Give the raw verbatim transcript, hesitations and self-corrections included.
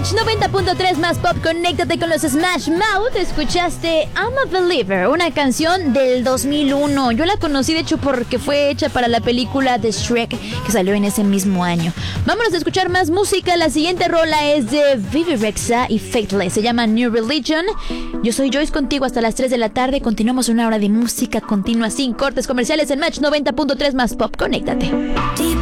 Match noventa punto tres más pop, conéctate con los Smash Mouth. Escuchaste I'm a Believer, una canción del dos mil uno. Yo la conocí de hecho porque fue hecha para la película de Shrek, que salió en ese mismo año. Vámonos a escuchar más música. La siguiente rola es de Vivi Rexha y Faithless, se llama New Religion. Yo soy Joyce, contigo hasta las tres de la tarde. Continuamos una hora de música continua sin cortes comerciales en Match noventa punto tres más pop, conéctate.